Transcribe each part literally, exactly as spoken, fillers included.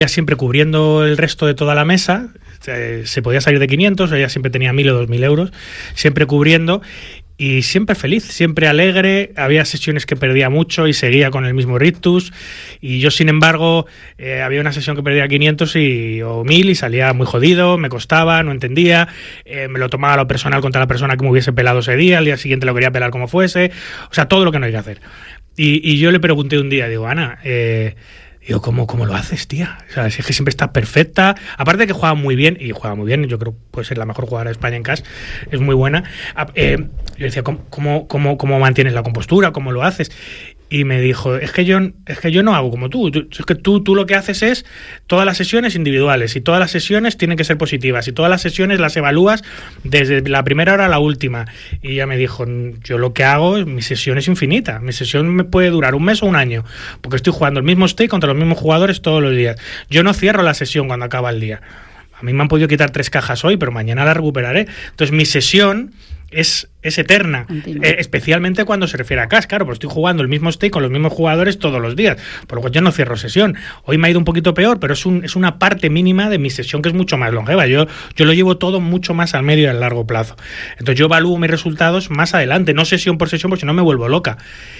siempre cubriendo el resto de toda la mesa, eh, se podía salir de quinientos, ella siempre tenía mil o dos mil euros, siempre cubriendo. Y siempre feliz, siempre alegre. Había sesiones que perdía mucho y seguía con el mismo rictus. Y yo, sin embargo, eh, había una sesión que perdía quinientos y, o mil y salía muy jodido, me costaba, no entendía. Eh, me lo tomaba a lo personal contra la persona que me hubiese pelado ese día. Al día siguiente lo quería pelar como fuese. O sea, todo lo que no hay que hacer. Y, y yo le pregunté un día, digo, Ana, eh, digo, ¿cómo, ¿cómo lo haces, tía? O sea, si es que siempre está perfecta. Aparte de que juega muy bien, y juega muy bien, yo creo que puede ser la mejor jugadora de España en cash, es muy buena. Eh, yo decía, ¿cómo, cómo, cómo, ¿cómo mantienes la compostura? ¿Cómo lo haces? Y me dijo, es que yo, es que yo no hago como tú. Es que tú, tú lo que haces es todas las sesiones individuales y todas las sesiones tienen que ser positivas y todas las sesiones las evalúas desde la primera hora a la última. Y ella me dijo, yo lo que hago, mi sesión es infinita. Mi sesión me puede durar un mes o un año porque estoy jugando el mismo stake contra los mismos jugadores todos los días. Yo no cierro la sesión cuando acaba el día. A mí me han podido quitar tres cajas hoy, pero mañana la recuperaré. Entonces mi sesión es, es eterna, eh, especialmente cuando se refiere a cash, claro, porque estoy jugando el mismo stake con los mismos jugadores todos los días, por lo cual yo no cierro sesión. Hoy me ha ido un poquito peor, pero es, un, es una parte mínima de mi sesión que es mucho más longeva. Yo, yo lo llevo todo mucho más al medio y al largo plazo. Entonces yo evalúo mis resultados más adelante, no sesión por sesión, porque si no me vuelvo loca.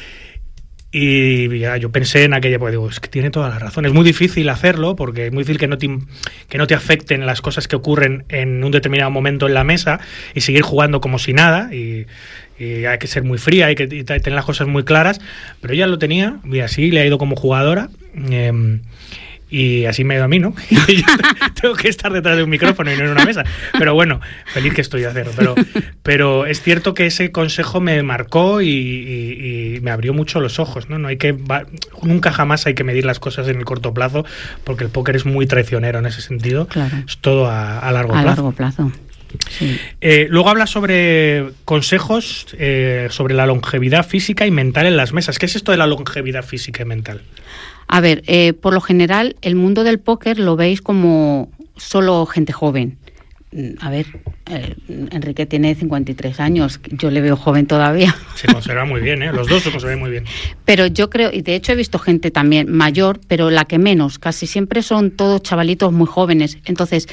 Y ya yo pensé en aquella, pues digo, es que tiene toda la razón. Es muy difícil hacerlo porque es muy difícil que no te, que no te afecten las cosas que ocurren en un determinado momento en la mesa y seguir jugando como si nada. Y, y hay que ser muy fría, hay que y tener las cosas muy claras. Pero ella lo tenía y así le ha ido como jugadora. Eh, Y así me ha ido a mí, ¿no? Y yo tengo que estar detrás de un micrófono y no en una mesa. Pero bueno, feliz que estoy de hacerlo. Pero, pero es cierto que ese consejo me marcó y, y, y me abrió mucho los ojos, ¿no? No hay que va, nunca jamás hay que medir las cosas en el corto plazo porque el póker es muy traicionero en ese sentido. Claro. Es todo a, a largo a plazo. A largo plazo. Sí. Eh, luego habla sobre consejos eh, sobre la longevidad física y mental en las mesas. ¿Qué es esto de la longevidad física y mental? A ver, eh, por lo general, el mundo del póker lo veis como solo gente joven. A ver, eh, Enrique tiene cincuenta y tres años, yo le veo joven todavía. Se conserva muy bien, ¿eh? Los dos se conservan muy bien. Pero yo creo, y de hecho he visto gente también mayor, pero la que menos, casi siempre son todos chavalitos muy jóvenes. Entonces,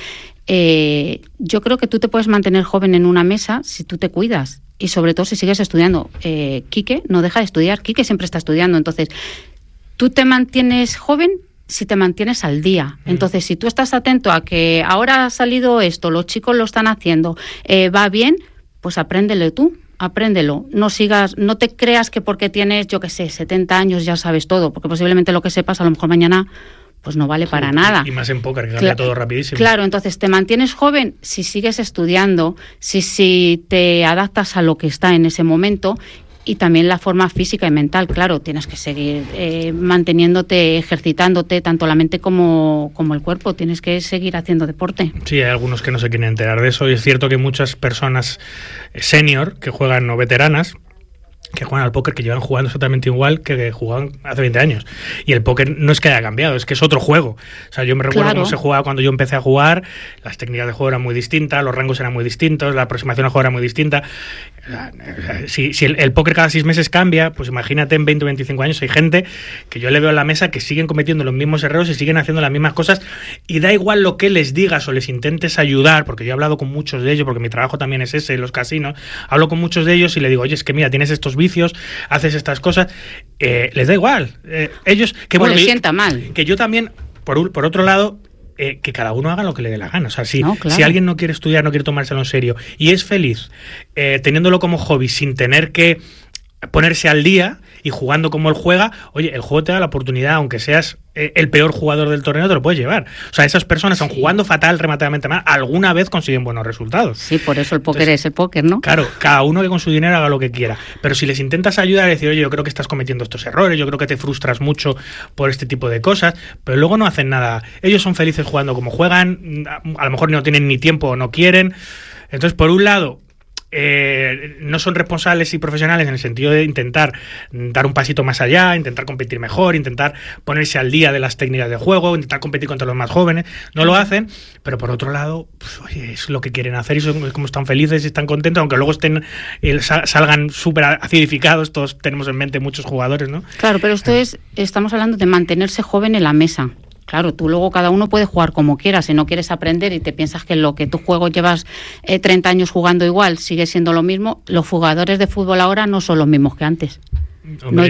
eh, yo creo que tú te puedes mantener joven en una mesa si tú te cuidas y sobre todo si sigues estudiando. Eh, Quique no deja de estudiar, Quique siempre está estudiando, entonces tú te mantienes joven si te mantienes al día. Entonces, si tú estás atento a que ahora ha salido esto, los chicos lo están haciendo, eh, va bien, pues apréndelo tú, apréndelo. No sigas, no te creas que porque tienes, yo qué sé, setenta años ya sabes todo, porque posiblemente lo que sepas a lo mejor mañana pues no vale para nada. Y más en póker, que cambia Cla- todo rapidísimo. Claro, entonces te mantienes joven si sigues estudiando, si, si te adaptas a lo que está en ese momento. Y también la forma física y mental, claro, tienes que seguir eh, manteniéndote, ejercitándote, tanto la mente como, como el cuerpo, tienes que seguir haciendo deporte. Sí, hay algunos que no se quieren enterar de eso y es cierto que muchas personas senior que juegan o veteranas que juegan al póker, que llevan jugando exactamente igual que jugaban hace veinte años. Y el póker no es que haya cambiado, es que es otro juego. O sea, yo me recuerdo claro. cómo se jugaba cuando yo empecé a jugar, las técnicas de juego eran muy distintas, los rangos eran muy distintos, la aproximación al juego era muy distinta. Si, si el, el póker cada seis meses cambia, pues imagínate en veinte o veinticinco años hay gente que yo le veo en la mesa que siguen cometiendo los mismos errores y siguen haciendo las mismas cosas y da igual lo que les digas o les intentes ayudar, porque yo he hablado con muchos de ellos, porque mi trabajo también es ese, en los casinos, hablo con muchos de ellos y le digo, oye, es que mira, tienes estos vicios, haces estas cosas, eh, les da igual. Eh, ellos, que bueno, bueno, les que, sienta mal. Que yo también, por, por otro lado, eh, que cada uno haga lo que le dé la gana. O sea, si, no, claro. si alguien no quiere estudiar, no quiere tomárselo en serio y es feliz eh, teniéndolo como hobby sin tener que ponerse al día y jugando como él juega, oye, el juego te da la oportunidad, aunque seas eh, el peor jugador del torneo, te lo puedes llevar. O sea, esas personas, aun sí. jugando fatal, rematadamente mal, alguna vez consiguen buenos resultados. Sí, por eso el póker Entonces, es el póker, ¿no? Claro, cada uno que con su dinero haga lo que quiera. Pero si les intentas ayudar y decir, oye, yo creo que estás cometiendo estos errores, yo creo que te frustras mucho por este tipo de cosas, pero luego no hacen nada. Ellos son felices jugando como juegan, a lo mejor no tienen ni tiempo o no quieren. Entonces, por un lado, Eh, no son responsables y profesionales en el sentido de intentar dar un pasito más allá, intentar competir mejor, intentar ponerse al día de las técnicas de juego, intentar competir contra los más jóvenes, no lo hacen, pero por otro lado, pues, oye, es lo que quieren hacer y son como están felices y están contentos, aunque luego estén eh, salgan súper acidificados, todos tenemos en mente muchos jugadores, ¿no? Claro, pero esto es, estamos hablando de mantenerse joven en la mesa. Claro, tú luego cada uno puede jugar como quiera. Si no quieres aprender y te piensas que lo que tu juego llevas eh, treinta años jugando igual sigue siendo lo mismo, los jugadores de fútbol ahora no son los mismos que antes. No,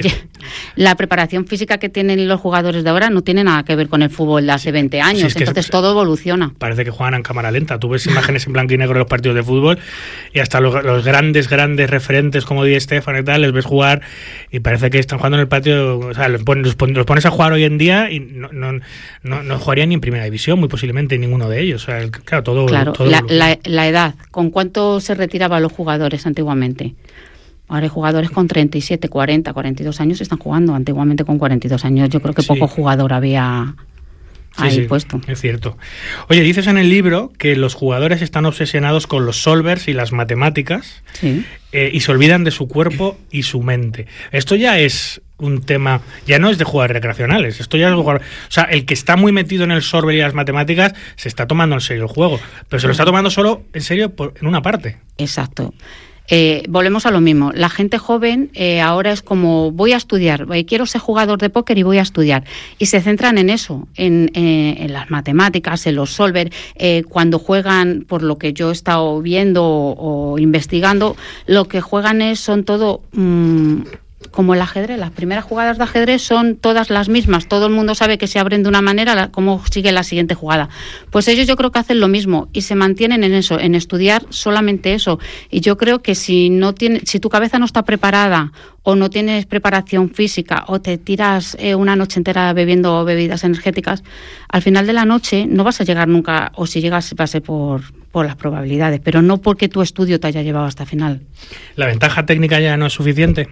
la preparación física que tienen los jugadores de ahora no tiene nada que ver con el fútbol de hace veinte años, sí, es que entonces es, todo evoluciona. Parece que juegan en cámara lenta. Tú ves imágenes en blanco y negro de los partidos de fútbol y hasta los, los grandes, grandes referentes como Di Stéfano y tal, les ves jugar y parece que están jugando en el patio. O sea, los pones, los pones a jugar hoy en día y no, no, no, no jugarían ni en primera división, muy posiblemente ninguno de ellos. O sea, el, claro, todo. Claro, todo la, la, la edad. ¿Con cuánto se retiraban los jugadores antiguamente? Ahora hay jugadores con treinta y siete, cuarenta, cuarenta y dos años están jugando. Antiguamente con cuarenta y dos años yo creo que poco sí. jugador había ahí sí, sí, puesto. Es cierto. Oye, dices en el libro que los jugadores están obsesionados con los solvers y las matemáticas sí. eh, y se olvidan de su cuerpo y su mente. Esto ya es un tema, ya no es de jugadores recreacionales, esto ya es de jugador, o sea, el que está muy metido en el solver y las matemáticas se está tomando en serio el juego, pero se lo está tomando solo en serio por, en una parte. Exacto. Eh, volvemos a lo mismo. La gente joven eh, ahora es como voy a estudiar, eh, quiero ser jugador de póker y voy a estudiar. Y se centran en eso, en, eh, en las matemáticas, en los solver. Eh, cuando juegan, por lo que yo he estado viendo o, o investigando, lo que juegan es son todo... Mmm, como el ajedrez, las primeras jugadas de ajedrez son todas las mismas, todo el mundo sabe que se abren de una manera, cómo sigue la siguiente jugada. Pues ellos yo creo que hacen lo mismo y se mantienen en eso, en estudiar solamente eso. Y yo creo que si no tiene, si tu cabeza no está preparada o no tienes preparación física o te tiras eh, una noche entera bebiendo bebidas energéticas, al final de la noche no vas a llegar nunca, o si llegas va a ser por, por las probabilidades, pero no porque tu estudio te haya llevado hasta el final. ¿La ventaja técnica ya no es suficiente?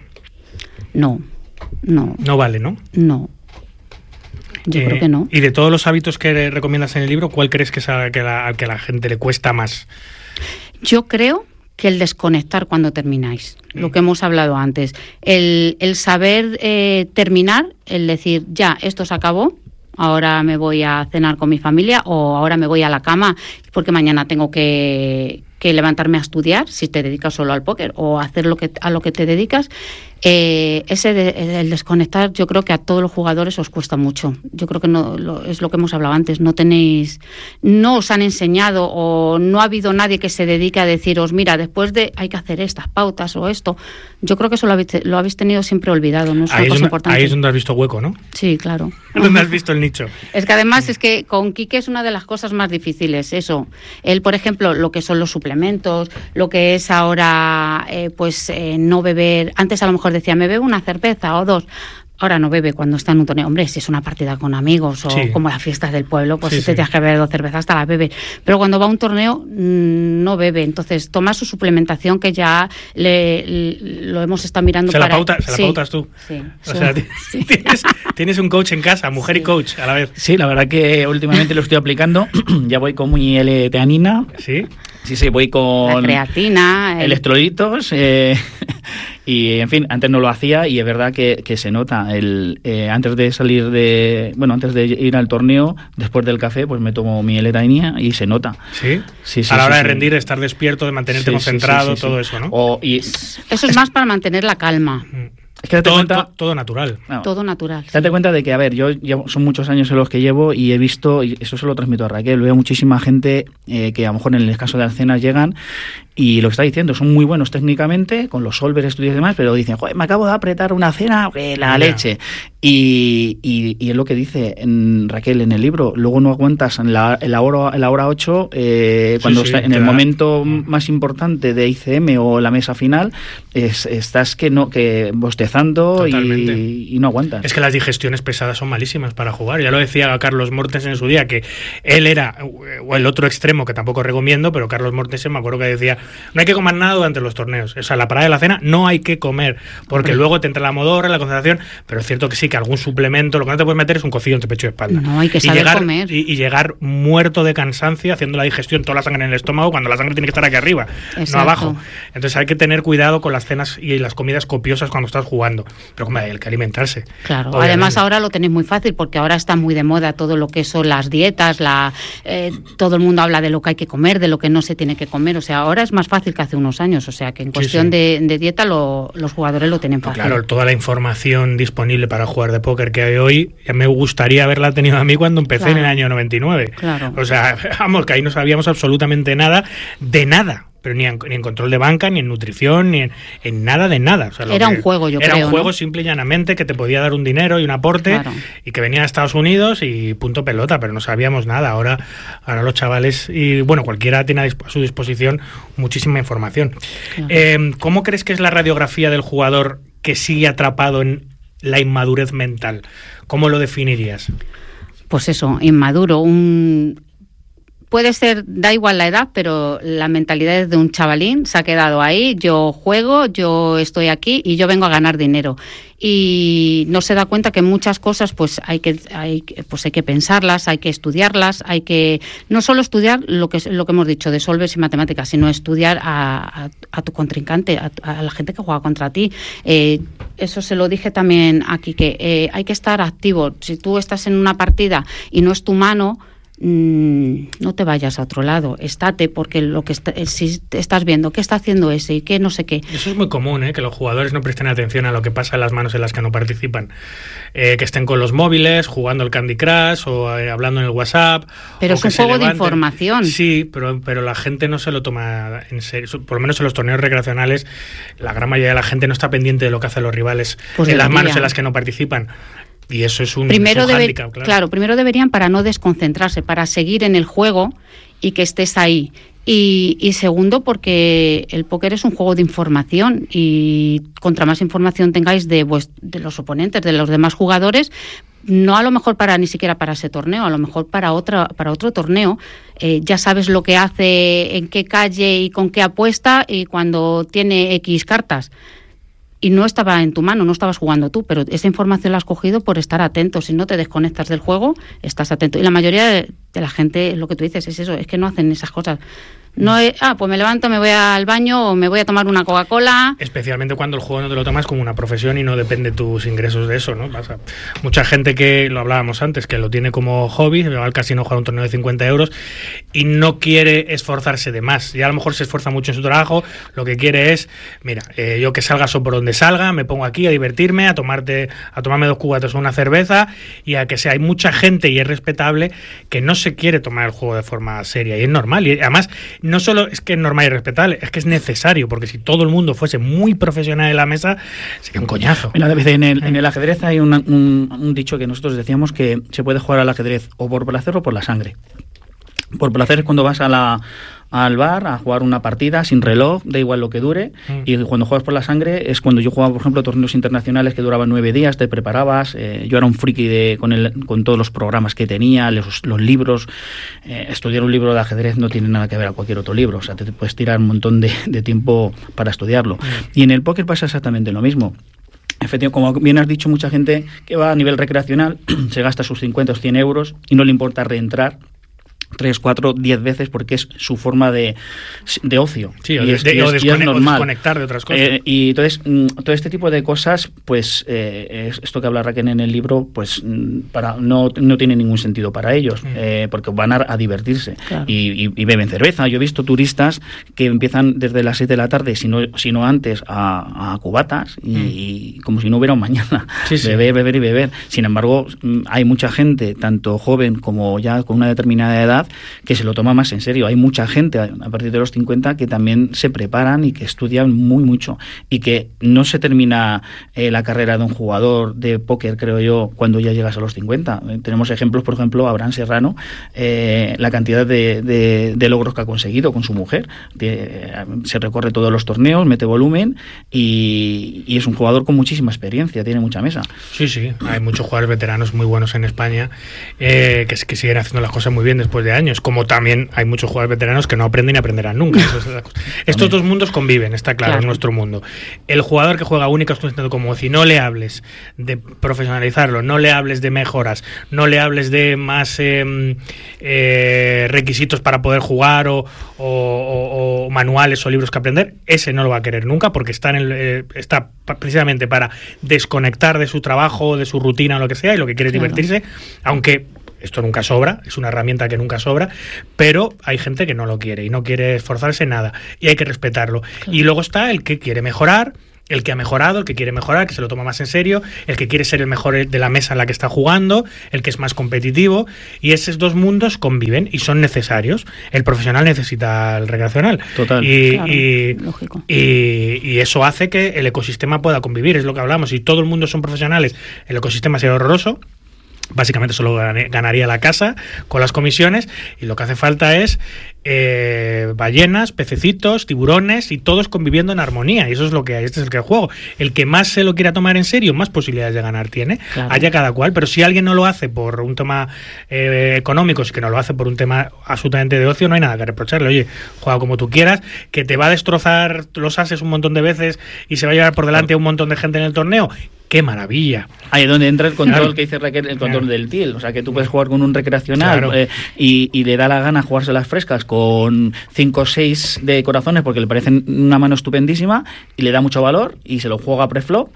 No, no. No vale, ¿no? No. Yo eh, creo que no. Y de todos los hábitos que recomiendas en el libro, ¿cuál crees que es al que, la, que a la gente le cuesta más? Yo creo que el desconectar cuando termináis, mm. lo que hemos hablado antes. El, el saber eh, terminar, el decir, ya, esto se acabó, ahora me voy a cenar con mi familia o ahora me voy a la cama porque mañana tengo que... que levantarme a estudiar, si te dedicas solo al póker o a hacer lo que a lo que te dedicas, eh, ese de, el desconectar yo creo que a todos los jugadores os cuesta mucho. Yo creo que no lo, es lo que hemos hablado antes, no tenéis, no os han enseñado o no ha habido nadie que se dedique a deciros, mira, después de hay que hacer estas pautas o esto. Yo creo que eso lo habéis, lo habéis tenido siempre olvidado, no es una ahí cosa es importante. Ahí es donde has visto hueco, ¿no? Sí, claro. ¿Dónde has visto el nicho? Es que además es que con Quique es una de las cosas más difíciles, eso. Él, por ejemplo, lo que son los suplementos, lo que es ahora, eh, pues, eh, no beber. Antes a lo mejor decía, me bebo una cerveza o dos. Ahora no bebe cuando está en un torneo. Hombre, si es una partida con amigos o sí. como las fiestas del pueblo, pues sí, si te sí. tienes que beber dos cervezas, hasta la bebe. Pero cuando va a un torneo, mmm, no bebe. Entonces, toma su suplementación que ya le, le, lo hemos estado mirando. ¿Se, para... la, pauta, ¿se sí. la pautas tú? Sí. O sea, sí. tienes, tienes un coach en casa, mujer sí. y coach a la vez. Sí, la verdad que últimamente lo estoy aplicando. Ya voy con mi L-teanina. ¿Sí? Sí, sí, voy con... La creatina. El... Electrolitos. Eh... Y, en fin, antes no lo hacía y es verdad que, que se nota. El, eh, antes de salir de... Bueno, antes de ir al torneo, después del café, pues me tomo mi L-teanina y se nota. ¿Sí? Sí, sí. A la hora sí, de sí. rendir, de estar despierto, de mantenerte sí, concentrado, sí, sí, sí, todo sí. eso, ¿no? O, y... Eso es más para mantener la calma. Es que date todo, cuenta, to, todo natural. No, todo natural. Date sí. cuenta de que, a ver, yo llevo, son muchos años en los que llevo y he visto, y eso se lo transmito a Raquel, veo muchísima gente eh, que a lo mejor en el caso de las cenas llegan y lo que está diciendo, son muy buenos técnicamente, con los solvers, estudios y demás, pero dicen, joder, me acabo de apretar una cena, eh, la yeah. leche. Y, y, y es lo que dice en Raquel en el libro, luego no aguantas en la, en la hora en la hora ocho, eh, cuando sí, sí, está en el da. momento más importante de I C M o la mesa final, es, estás que no que bostezando y, y no aguantas. Es que las digestiones pesadas son malísimas para jugar. Ya lo decía Carlos Mortensen en su día, que él era o el otro extremo, que tampoco recomiendo, pero Carlos Mortensen me acuerdo que decía, no hay que comer nada durante los torneos. O sea, la parada de la cena no hay que comer, porque Hombre. luego te entra la modorra, la concentración, pero es cierto que sí, que algún suplemento, lo que no te puedes meter es un cocido entre pecho y espalda. No, hay que saber y llegar, comer. Y, y llegar muerto de cansancio, haciendo la digestión, toda la sangre en el estómago, cuando la sangre tiene que estar aquí arriba, Exacto. no abajo. Entonces hay que tener cuidado con las cenas y las comidas copiosas cuando estás jugando. Pero como hay que alimentarse. Claro, obviamente. Además ahora lo tenéis muy fácil, porque ahora está muy de moda todo lo que son las dietas, la eh, todo el mundo habla de lo que hay que comer, de lo que no se tiene que comer. O sea, ahora es más fácil que hace unos años. O sea, que en cuestión sí, sí. De, de dieta lo, los jugadores lo tienen fácil. Claro, toda la información disponible para jugador de póker que hay hoy, ya me gustaría haberla tenido a mí cuando empecé claro. en el año noventa y nueve. Claro. O sea, vamos, que ahí no sabíamos absolutamente nada de nada. Pero ni en, ni en control de banca, ni en nutrición, ni en, en nada de nada. O sea, era un juego, yo era creo. Era un juego ¿no? simple y llanamente que te podía dar un dinero y un aporte claro. y que venía de Estados Unidos y punto pelota, pero no sabíamos nada. Ahora, ahora los chavales, y bueno, cualquiera tiene a su disposición muchísima información. Claro. Eh, ¿Cómo crees que es la radiografía del jugador que sigue atrapado en la inmadurez mental? ¿Cómo lo definirías? Pues eso, inmaduro, un... Puede ser, da igual la edad, pero la mentalidad es de un chavalín, se ha quedado ahí, yo juego, yo estoy aquí y yo vengo a ganar dinero. Y no se da cuenta que muchas cosas pues hay que hay pues hay que pensarlas, hay que estudiarlas, hay que no solo estudiar lo que lo que hemos dicho de solvers y matemáticas, sino estudiar a, a, a tu contrincante, a, a la gente que juega contra ti. Eh, eso se lo dije también aquí, que eh, hay que estar activo. Si tú estás en una partida y no es tu mano, no te vayas a otro lado, estate, porque lo que está, si estás viendo qué está haciendo ese y qué no sé qué. Eso es muy común, ¿eh? Que los jugadores no presten atención a lo que pasa en las manos en las que no participan, eh, que estén con los móviles jugando el Candy Crush o eh, hablando en el WhatsApp. Pero es un juego de información. Sí, pero, pero la gente no se lo toma en serio. Por lo menos en los torneos recreacionales la gran mayoría de la gente no está pendiente de lo que hacen los rivales pues en las manos en las que no participan. Y eso es un, primero es un debe, handicap, claro. Claro, primero deberían para no desconcentrarse, para seguir en el juego y que estés ahí. Y, y segundo, porque el póker es un juego de información y contra más información tengáis de, pues, de los oponentes, de los demás jugadores, no a lo mejor para ni siquiera para ese torneo, a lo mejor para otra para otro torneo, eh, ya sabes lo que hace, en qué calle y con qué apuesta y cuando tiene X cartas. Y no estaba en tu mano, no estabas jugando tú, pero esa información la has cogido por estar atento. Si no te desconectas del juego, estás atento. Y la mayoría de, de la gente, lo que tú dices, es eso, es que no hacen esas cosas. No es, ah, pues me levanto, me voy al baño o me voy a tomar una Coca-Cola. Especialmente cuando el juego no te lo tomas como una profesión y no depende tus ingresos de eso, ¿no? Pasa. Mucha gente que, lo hablábamos antes, que lo tiene como hobby, va al casino a jugar un torneo de cincuenta euros y no quiere esforzarse de más. Ya a lo mejor se esfuerza mucho en su trabajo, lo que quiere es, mira, eh, yo que salga eso por donde salga, me pongo aquí a divertirme, a tomarte, a tomarme dos cubatas o una cerveza y a que sea. Hay mucha gente, y es respetable, que no se quiere tomar el juego de forma seria y es normal. Y además, no solo es que es normal y respetable, es que es necesario, porque si todo el mundo fuese muy profesional en la mesa, sería un coñazo. Mira, en el, en el ajedrez hay una, un, un dicho que nosotros decíamos que se puede jugar al ajedrez o por placer o por la sangre. Por placer es cuando vas a la al bar a jugar una partida sin reloj, da igual lo que dure, mm. y cuando juegas por la sangre es cuando yo jugaba, por ejemplo, torneos internacionales que duraban nueve días, te preparabas, eh, yo era un friki de, con, el, con todos los programas que tenía, los, los libros, eh, estudiar un libro de ajedrez no tiene nada que ver a cualquier otro libro, o sea, te, te puedes tirar un montón de, de tiempo para estudiarlo. Mm. Y en el póker pasa exactamente lo mismo. Efectivamente, como bien has dicho, mucha gente que va a nivel recreacional se gasta sus cincuenta o cien euros y no le importa reentrar tres, cuatro, diez veces porque es su forma de, de ocio. Sí, o, y de, es, de, y es, o, descone- y es normal. o desconectar de otras cosas. Eh, y entonces, mm, todo este tipo de cosas, pues, eh, esto que habla Raquel en el libro, pues, mm, para no, no tiene ningún sentido para ellos, mm. eh, porque van a, a divertirse. Claro. Y, y, y beben cerveza. Yo he visto turistas que empiezan desde las seis de la tarde, si no, si no antes, a, a cubatas, y, mm. y como si no hubiera un mañana. Sí, sí. Beber, beber y beber. Sin embargo, hay mucha gente, tanto joven como ya con una determinada edad, que se lo toma más en serio. Hay mucha gente a partir de los cincuenta que también se preparan y que estudian muy mucho y que no se termina eh, la carrera de un jugador de póker, creo yo, cuando ya llegas a los cincuenta. Eh, tenemos ejemplos, por ejemplo, Abraham Serrano, eh, la cantidad de, de, de logros que ha conseguido con su mujer. De, eh, se recorre todos los torneos, mete volumen y, y es un jugador con muchísima experiencia, tiene mucha mesa. Sí, sí, hay muchos jugadores veteranos muy buenos en España eh, que, que siguen haciendo las cosas muy bien después de años, como también hay muchos jugadores veteranos que no aprenden y aprenderán nunca. Eso es la cosa. Estos dos mundos conviven, está claro, claro, en nuestro mundo. El jugador que juega única exclusivamente como si no le hables de profesionalizarlo, no le hables de mejoras, no le hables de más eh, eh, requisitos para poder jugar o, o, o, o manuales o libros que aprender, ese no lo va a querer nunca porque está, en el, eh, está precisamente para desconectar de su trabajo, de su rutina o lo que sea, y lo que quiere es claro. divertirse, aunque esto nunca sobra, es una herramienta que nunca sobra, pero hay gente que no lo quiere y no quiere esforzarse en nada y hay que respetarlo. Claro. Y luego está el que quiere mejorar el que ha mejorado, el que quiere mejorar, que se lo toma más en serio, el que quiere ser el mejor de la mesa en la que está jugando, el que es más competitivo, y esos dos mundos conviven y son necesarios. El profesional necesita el recreacional. Total. Y, claro, y, lógico. Y, y eso hace que el ecosistema pueda convivir, es lo que hablamos. Si todo el mundo son profesionales, el ecosistema sería horroroso. Básicamente solo ganaría la casa con las comisiones, y lo que hace falta es eh, ballenas, pececitos, tiburones y todos conviviendo en armonía, y eso es lo que hay. Este es el que el juego. El que más se lo quiera tomar en serio, más posibilidades de ganar tiene. Claro. Haya cada cual, pero si alguien no lo hace por un tema eh, económico, si que no lo hace por un tema absolutamente de ocio, no hay nada que reprocharle. Oye, juega como tú quieras, que te va a destrozar los ases un montón de veces y se va a llevar por delante a un montón de gente en el torneo. ¡Qué maravilla! Ahí es donde entra el control, claro. que dice Raquel, el control claro. del til. O sea, que tú puedes jugar con un recreacional, claro. eh, y, y le da la gana jugarse las frescas con cinco o seis de corazones porque le parecen una mano estupendísima y le da mucho valor y se lo juega preflop.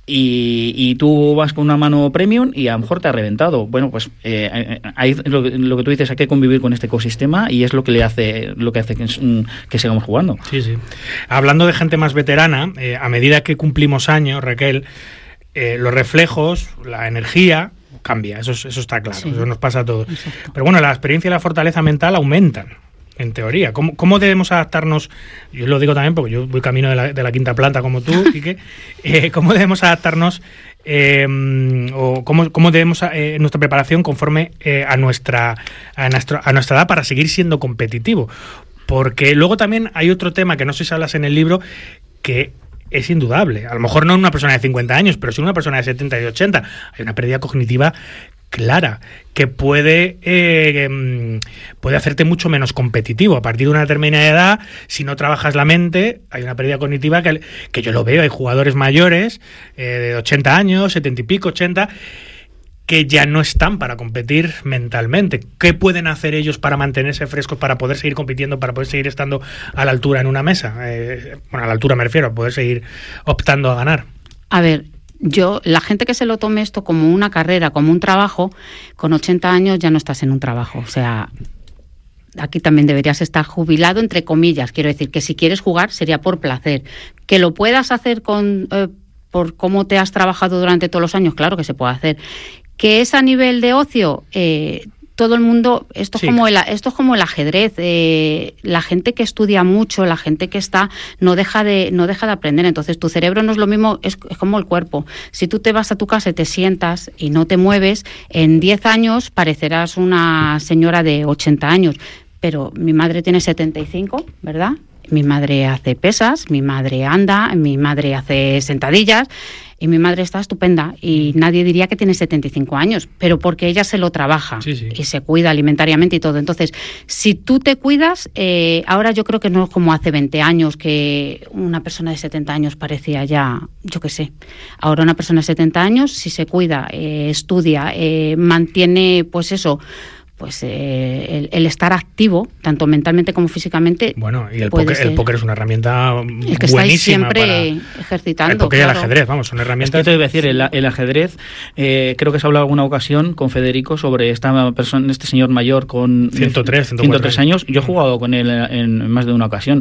Y, y tú vas con una mano premium y a lo mejor te ha reventado. Bueno, pues eh, ahí lo, lo que tú dices, hay que convivir con este ecosistema, y es lo que le hace lo que hace que, que sigamos jugando. Sí, sí. Hablando de gente más veterana, eh, a medida que cumplimos años, Raquel, eh, los reflejos, la energía cambia, eso, eso está claro, sí. Eso nos pasa a todos. Exacto. Pero bueno, la experiencia y la fortaleza mental aumentan. En teoría, ¿Cómo, ¿cómo debemos adaptarnos? Yo lo digo también porque yo voy camino de la, de la quinta planta como tú, Quique. Eh, ¿Cómo debemos adaptarnos eh, o cómo, cómo debemos eh, nuestra preparación conforme eh, a, nuestra, a, nuestra, a nuestra edad para seguir siendo competitivo? Porque luego también hay otro tema que no sé si hablas en el libro, que es indudable. A lo mejor no en una persona de cincuenta años, pero sí en una persona de setenta y ochenta. Hay una pérdida cognitiva clara, que puede eh, puede hacerte mucho menos competitivo. A partir de una determinada edad, si no trabajas la mente, hay una pérdida cognitiva que, que yo lo veo. Hay jugadores mayores eh, de ochenta años, setenta y pico, ochenta, que ya no están para competir mentalmente. ¿Qué pueden hacer ellos para mantenerse frescos, para poder seguir compitiendo, para poder seguir estando a la altura en una mesa? Eh, bueno, a la altura me refiero, a poder seguir optando a ganar. A ver, yo, la gente que se lo tome esto como una carrera, como un trabajo, con ochenta años ya no estás en un trabajo. O sea, aquí también deberías estar jubilado, entre comillas. Quiero decir que si quieres jugar sería por placer. Que lo puedas hacer con eh, por cómo te has trabajado durante todos los años, claro que se puede hacer. Que es a nivel de ocio, eh, todo el mundo, esto es sí. como el, esto es como el ajedrez, eh, la gente que estudia mucho, la gente que está, no deja de, no deja de aprender. Entonces tu cerebro no es lo mismo, es, es como el cuerpo. Si tú te vas a tu casa y te sientas y no te mueves, en diez años parecerás una señora de ochenta años. Pero mi madre tiene setenta y cinco, ¿verdad? Mi madre hace pesas, mi madre anda, mi madre hace sentadillas y mi madre está estupenda y nadie diría que tiene setenta y cinco años, pero porque ella se lo trabaja sí, sí. y se cuida alimentariamente y todo. Entonces, si tú te cuidas, eh, ahora yo creo que no es como hace veinte años que una persona de setenta años parecía ya, yo qué sé. Ahora una persona de setenta años, si se cuida, eh, estudia, eh, mantiene, pues eso, pues eh, el, el estar activo, tanto mentalmente como físicamente. Bueno, y el póker, el póker es una herramienta el que buenísima siempre para ejercitando. El póker claro. y el ajedrez, vamos, son herramientas. Es que te voy a decir, el, el ajedrez, eh, creo que se ha hablado alguna ocasión con Federico sobre esta persona, este señor mayor con ciento tres, ciento tres años. Yo he jugado con él en más de una ocasión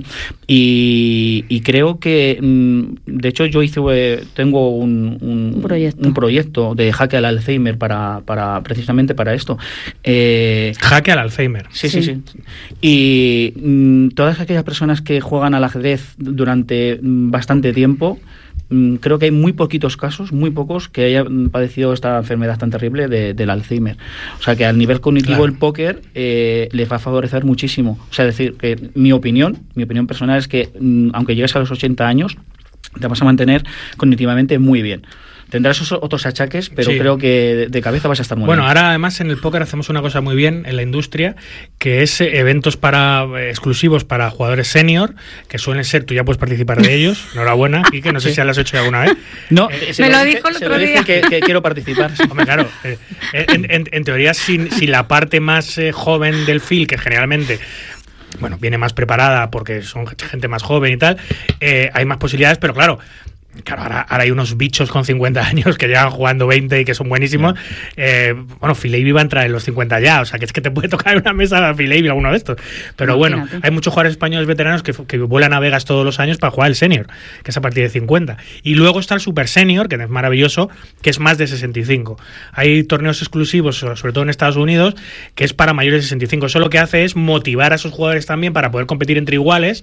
y, y creo que, de hecho, yo hice, tengo un, un, un, proyecto. un proyecto de jaque al Alzheimer para, para precisamente para esto. Eh, Jaque al Alzheimer. Sí, sí, sí. sí. Y mm, todas aquellas personas que juegan al ajedrez durante mm, bastante tiempo, mm, creo que hay muy poquitos casos, muy pocos, que hayan padecido esta enfermedad tan terrible de, del Alzheimer. O sea, que a nivel cognitivo claro. el póker eh, les va a favorecer muchísimo. O sea, decir que mi opinión, mi opinión personal es que mm, aunque llegues a los ochenta años, te vas a mantener cognitivamente muy bien. Tendrás esos otros achaques, pero sí. creo que de cabeza vas a estar muy bueno, bien. Bueno, ahora además en el póker hacemos una cosa muy bien en la industria, que es eventos para eh, exclusivos para jugadores senior, que suelen ser, tú ya puedes participar de ellos. Enhorabuena, Quique, no sé sí. si lo has hecho alguna vez. No, eh, me lo, lo dijo el otro día. Que, que quiero participar. Hombre, claro, eh, en, en, en teoría, si, si la parte más eh, joven del field, que generalmente... bueno, viene más preparada porque son gente más joven y tal, eh, hay más posibilidades, pero claro, Claro, ahora, ahora hay unos bichos con cincuenta años que llevan jugando veinte y que son buenísimos. Yeah. Eh, bueno, Filippi va a entrar en los cincuenta ya, o sea, que es que te puede tocar una mesa a Filippi alguno de estos. Pero bueno, imagínate. Hay muchos jugadores españoles veteranos que, que vuelan a Vegas todos los años para jugar el senior, que es a partir de cincuenta. Y luego está el super senior, que es maravilloso, que es más de sesenta y cinco. Hay torneos exclusivos, sobre todo en Estados Unidos, que es para mayores de sesenta y cinco. Eso lo que hace es motivar a esos jugadores también para poder competir entre iguales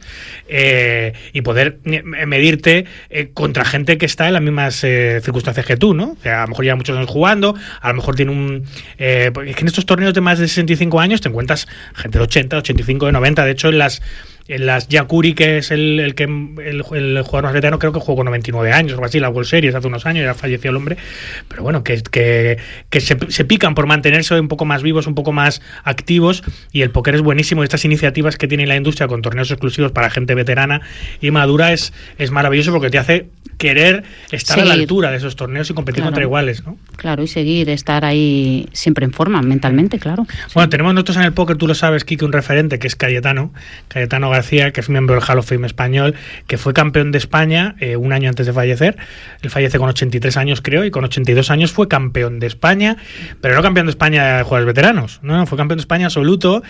eh, y poder medirte eh, contra gente que está en las mismas eh, circunstancias que tú, ¿no? O sea, a lo mejor lleva muchos años jugando, a lo mejor tiene un... Eh, es que en estos torneos de más de sesenta y cinco años te encuentras gente de ochenta, ochenta y cinco, de noventa. De hecho, en las... En las Yakuri, que es el, el que el, el jugador más veterano, creo que jugó con noventa y nueve años o algo así, la World Series hace unos años, ya falleció el hombre, pero bueno, que, que, que se, se pican por mantenerse un poco más vivos, un poco más activos, y el póker es buenísimo. Estas iniciativas que tiene la industria con torneos exclusivos para gente veterana y madura es, es maravilloso, porque te hace querer estar seguir a la altura de esos torneos y competir claro. contra iguales, ¿no? Claro, y seguir, estar ahí siempre en forma, mentalmente, claro. Bueno, sí. Tenemos nosotros en el póker, tú lo sabes, Kike, un referente que es Cayetano, Cayetano García, que es miembro del Hall of Fame español, que fue campeón de España eh, un año antes de fallecer. Él fallece con ochenta y tres años, creo, y con ochenta y dos años fue campeón de España, pero no campeón de España de jugadores veteranos, no, no fue campeón de España absoluto,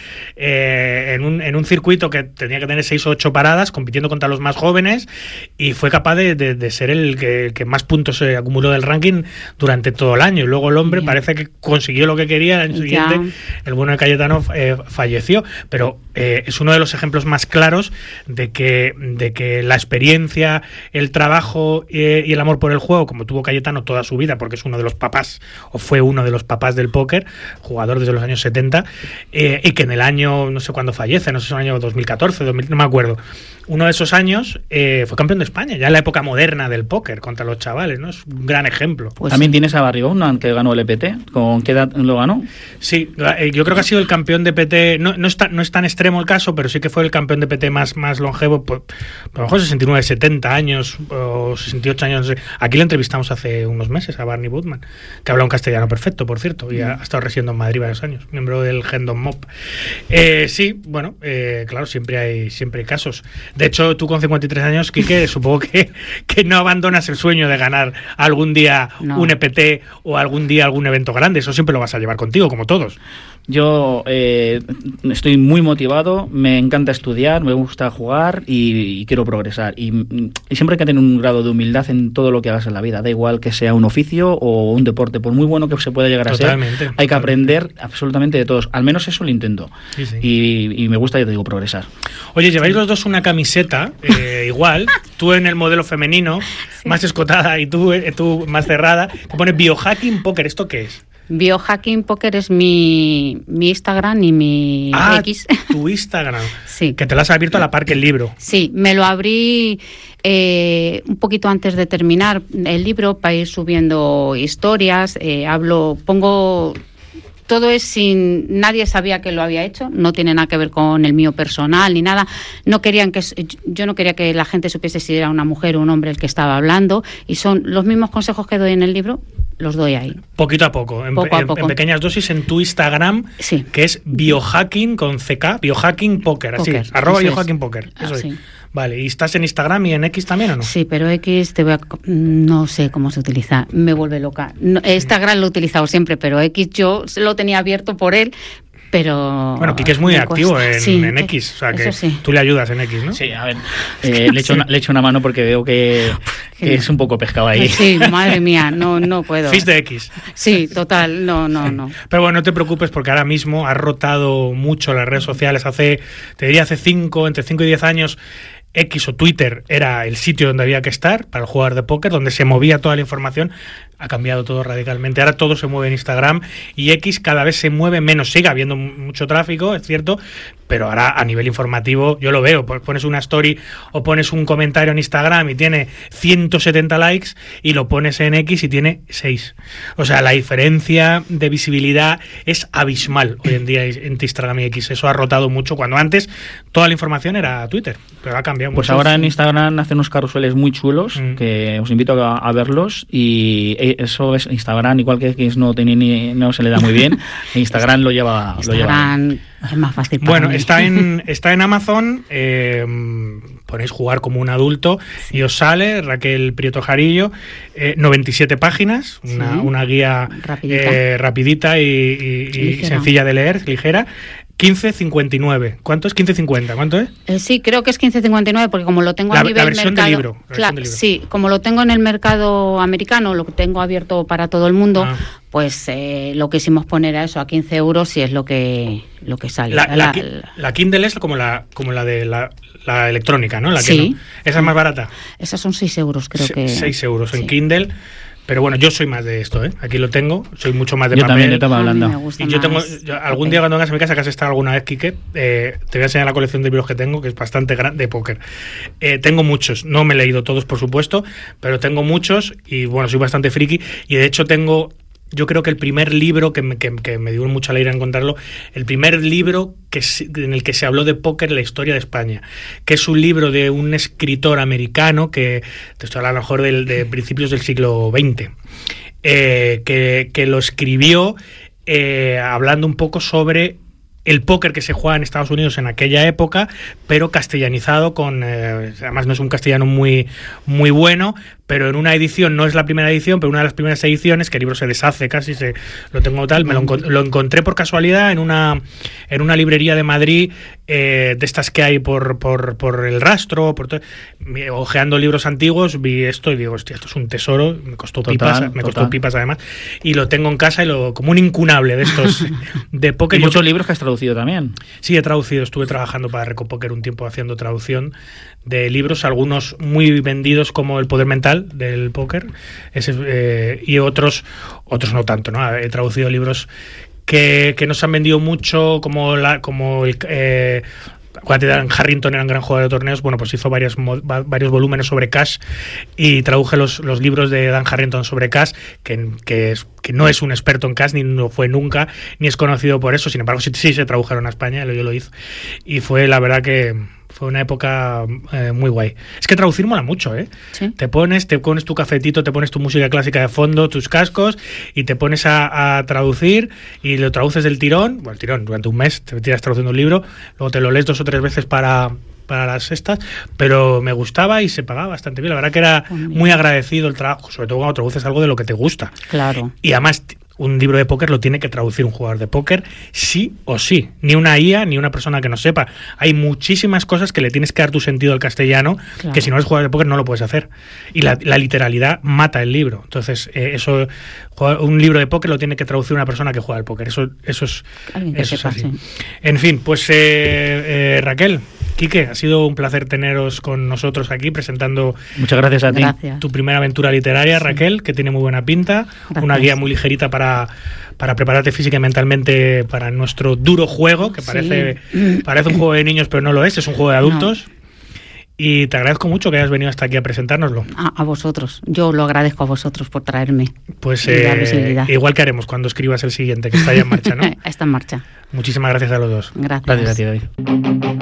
eh, en, un, en un circuito que tenía que tener seis o ocho paradas, compitiendo contra los más jóvenes, y fue capaz de, de, de ser el que, el que más puntos se acumuló del ranking durante todo el año. Y luego el hombre Bien. parece que consiguió lo que quería. El año siguiente, el bueno de Cayetano eh, falleció, pero eh, es uno de los ejemplos más claros de que, de que la experiencia, el trabajo eh, y el amor por el juego, como tuvo Cayetano toda su vida, porque es uno de los papás, o fue uno de los papás del póker, jugador desde los años setenta, eh, y que en el año, no sé cuándo fallece, no sé si es el año dos mil catorce, dos mil, no me acuerdo, uno de esos años eh, fue campeón de España, ya en la época moderna del póker, contra los chavales, ¿no? Es un gran ejemplo. Pues También sí. tienes a Barry Bowman, que ganó el E P T. ¿Con qué edad lo ganó? Sí, yo creo que ha sido el campeón de E P T, no, no, es, tan, no es tan extremo el caso, pero sí que fue el campeón de E P T más, más longevo, pues, a lo mejor sesenta y nueve, setenta años, o sesenta y ocho años, no sé. Aquí lo entrevistamos hace unos meses a Barney Woodman, que habla un castellano perfecto, por cierto, y ha, ha estado residiendo en Madrid varios años, miembro del Hendon Mob. Eh, sí, bueno, eh, claro, siempre hay, siempre hay casos. De hecho, tú con cincuenta y tres años, Quique, supongo que, que no abandonas el sueño de ganar algún día no. un E P T o algún día algún evento grande. Eso siempre lo vas a llevar contigo, como todos. Yo eh, estoy muy motivado, me encanta estudiar, me gusta jugar y, y quiero progresar. Y, y siempre hay que tener un grado de humildad en todo lo que hagas en la vida. Da igual que sea un oficio o un deporte, por muy bueno que se pueda llegar a totalmente, ser, hay totalmente. que aprender absolutamente de todos. Al menos eso lo intento. Sí, sí. Y, y me gusta, ya te digo, progresar. Oye, lleváis los dos una camiseta eh, igual, tú en el modelo femenino, sí. más escotada, y tú, eh, tú más cerrada, que pone Biohacking Poker. ¿Esto qué es? Biohacking Poker es mi, mi Instagram y mi ah, X. Tu Instagram. Sí. Que te lo has abierto a la par que el libro. Sí, me lo abrí eh, un poquito antes de terminar el libro para ir subiendo historias. Eh, hablo, pongo... Todo es sin... Nadie sabía que lo había hecho, no tiene nada que ver con el mío personal ni nada. No querían que Yo no quería que la gente supiese si era una mujer o un hombre el que estaba hablando, y son los mismos consejos que doy en el libro, los doy ahí. Poquito a poco, en, poco a en, poco. en pequeñas dosis en tu Instagram, sí. que es Biohacking con C K, Biohacking Poker, así, Poker, arroba eso Biohacking es. Poker, eso ah, es. Sí. Vale, ¿y estás en Instagram y en X también o no? Sí, pero X te voy a... no sé cómo se utiliza, me vuelve loca. No, Instagram lo he utilizado siempre, pero X yo lo tenía abierto por él, pero... Bueno, Quique es muy activo en, sí, en X, o sea que sí. tú le ayudas en X, ¿no? Sí, a ver, eh, le, echo una, le echo una mano porque veo que, que es un poco pescado ahí. Sí, madre mía, no, no puedo. Fish de X. Sí, total, no, no, no. Pero bueno, no te preocupes porque ahora mismo has rotado mucho las redes sociales. Hace, te diría hace cinco, entre cinco y diez años, X o Twitter era el sitio donde había que estar para el jugador de póker, donde se movía toda la información. Ha cambiado todo radicalmente. Ahora todo se mueve en Instagram y X cada vez se mueve menos. Sigue habiendo mucho tráfico, es cierto, pero ahora a nivel informativo yo lo veo. Pones una story o pones un comentario en Instagram y tiene ciento setenta likes, y lo pones en X y tiene seis. O sea, la diferencia de visibilidad es abismal hoy en día entre Instagram y X. Eso ha rotado mucho, cuando antes toda la información era Twitter, pero ha cambiado mucho. Pues ahora en Instagram hace unos carruseles muy chulos, mm. que os invito a, a verlos, y eso es Instagram, igual que X no tiene ni, no se le da muy bien. Instagram lo lleva, Instagram lo lleva. Es más fácil para bueno, mí. está en está en Amazon. Eh, ponéis jugar como un adulto y os sale Raquel Prieto Jarillo, eh, noventa y siete páginas, una, Sí. una guía Rapidita. eh, rapidita y, y- y Ligera. sencilla de leer, ligera. quince cincuenta y nueve. ¿Cuánto es? quince cincuenta. ¿Cuánto es? Eh, sí, creo que es quince cincuenta y nueve porque como lo tengo La- a la nivel versión del mercado, libro, la versión Claro, del libro. sí, como lo tengo en el mercado americano, lo que tengo abierto para todo el mundo, Ah. pues eh, lo quisimos poner a eso, a quince euros y es lo que lo que sale. La, la, La- Ki- la- la Kindle es como la, como la de la, la electrónica, ¿no? La que Sí. no- Esa es más barata. esas son seis euros, creo Se- que. seis euros en sí. Kindle. Pero bueno, yo soy más de esto, ¿eh? Aquí lo tengo. Soy mucho más de Yo papel. también, yo estaba A mí hablando. me gusta Y yo tengo, más yo algún papel. día cuando vengas a mi casa, que has estado alguna vez, Quique, eh, te voy a enseñar la colección de libros que tengo, que es bastante grande, de póker. Eh, tengo muchos, no me he leído todos, por supuesto, pero tengo muchos y bueno, soy bastante friki. Y de hecho tengo, yo creo que el primer libro, que me, que, que me dio mucha alegría encontrarlo, el primer libro que se- en el que se habló de póker en la historia de España, que es un libro de un escritor americano, que te estoy hablando a lo mejor del- de principios del siglo veinte. Eh, que, que lo escribió eh, hablando un poco sobre el póker que se juega en Estados Unidos en aquella época, pero castellanizado con... Eh, además no es un castellano muy, muy bueno, pero en una edición, no es la primera edición, pero una de las primeras ediciones, que el libro se deshace casi, se, lo tengo tal, me lo, encon- lo encontré por casualidad en una, en una librería de Madrid, eh, de estas que hay por, por, por el rastro, por to- me- ojeando libros antiguos, vi esto y digo, hostia, esto es un tesoro, me costó Total, pipas, me costó total. pipas además, y lo tengo en casa y lo como un incunable de estos de póker. Y Yo- muchos libros que has traducido también. Sí, he traducido, estuve trabajando para Recopoker un tiempo haciendo traducción de libros, algunos muy vendidos como El Poder Mental del póker, ese, eh, y otros otros no tanto, ¿no? He traducido libros que, que no se han vendido mucho, como la, como el eh, cuando Dan Harrington era un gran jugador de torneos, bueno, pues hizo varias, mo- va- varios volúmenes sobre cash y traduje los, los libros de Dan Harrington sobre cash, que, que, es, que no es un experto en cash, ni no fue nunca, ni es conocido por eso, sin embargo sí, sí se tradujeron a España, yo lo hice, y fue la verdad que fue una época eh, muy guay. Es que traducir mola mucho, ¿eh? Sí. Te pones, te pones tu cafetito, te pones tu música clásica de fondo, tus cascos, y te pones a, a traducir, y lo traduces del tirón, bueno, el tirón, durante un mes te tiras traduciendo un libro, luego te lo lees dos o tres veces para, para las estas, pero me gustaba y se pagaba bastante bien. La verdad que era Pues mira. muy agradecido el trabajo, sobre todo cuando traduces algo de lo que te gusta. Claro. Y además, t- un libro de póker lo tiene que traducir un jugador de póker sí o sí. Ni una I A, ni una persona que no sepa. Hay muchísimas cosas que le tienes que dar tu sentido al castellano, Claro. que si no eres jugador de póker no lo puedes hacer. Y la, la literalidad mata el libro. Entonces, eh, eso juega- un libro de póker lo tiene que traducir una persona que juega al póker. Eso, eso es, Alguien que eso es sepa, así. sí. En fin, pues eh, eh, Raquel, Quique, ha sido un placer teneros con nosotros aquí presentando Muchas gracias a ti. Gracias. tu primera aventura literaria, Sí. Raquel, que tiene muy buena pinta, Gracias. una guía muy ligerita para, para prepararte física y mentalmente para nuestro duro juego, que Sí. parece, parece un juego de niños, pero no lo es, es un juego de adultos. Y te agradezco mucho que hayas venido hasta aquí a presentárnoslo. A, a vosotros. Yo lo agradezco a vosotros por traerme. Pues Y dar eh, visibilidad. igual que haremos cuando escribas el siguiente, que está ya en marcha, ¿no? Está en marcha. Muchísimas gracias a los dos. Gracias. Gracias a ti, David.